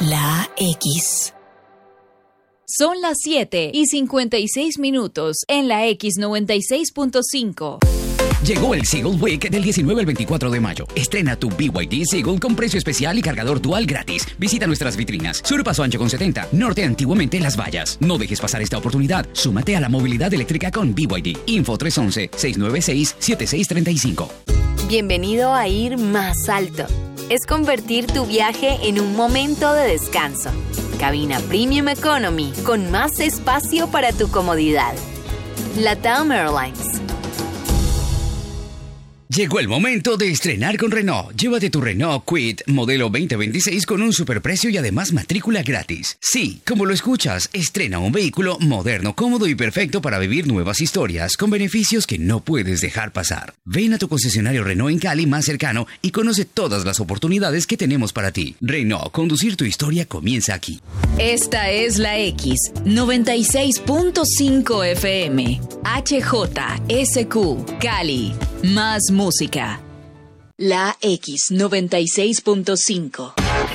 La X. Son las 7:56 en la X96.5. Llegó el Seagull Week del 19 al 24 de mayo. Estrena tu BYD Seagull con precio especial y cargador dual gratis. Visita nuestras vitrinas. Sur Paso Ancho con 70, Norte antiguamente Las Vallas. No dejes pasar esta oportunidad. Súmate a la movilidad eléctrica con BYD. Info 311-696-7635. Bienvenido a ir más alto. Es convertir tu viaje en un momento de descanso. Cabina Premium Economy con más espacio para tu comodidad. LATAM Airlines. Llegó el momento de estrenar con Renault. Llévate tu Renault Kwid modelo 2026 con un superprecio y además matrícula gratis. Sí, como lo escuchas, estrena un vehículo moderno, cómodo y perfecto para vivir nuevas historias con beneficios que no puedes dejar pasar. Ven a tu concesionario Renault en Cali más cercano y conoce todas las oportunidades que tenemos para ti. Renault, conducir tu historia comienza aquí. Esta es la X96.5 FM. HJSQ, Cali. Más música. La X96.5.